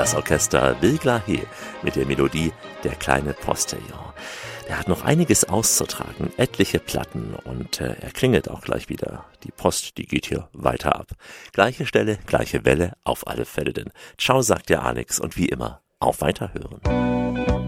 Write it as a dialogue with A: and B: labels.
A: das Orchester Bilgla-He mit der Melodie Der kleine Postillon. Der hat noch einiges auszutragen, etliche Platten und er klingelt auch gleich wieder. Die Post, die geht hier weiter ab. Gleiche Stelle, gleiche Welle, auf alle Fälle denn. Ciao, sagt der Alex und wie immer, auf Weiterhören.